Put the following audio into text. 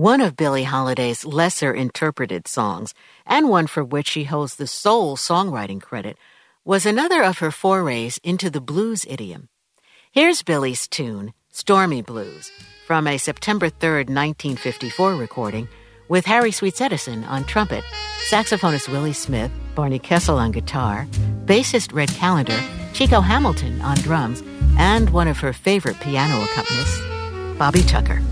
One of Billie Holiday's lesser-interpreted songs, and one for which she holds the sole songwriting credit, was another of her forays into the blues idiom. Here's Billie's tune, Stormy Blues, from a September 3, 1954 recording, with Harry Sweets Edison on trumpet, saxophonist Willie Smith, Barney Kessel on guitar, bassist Red Callender, Chico Hamilton on drums, and one of her favorite piano accompanists, Bobby Tucker.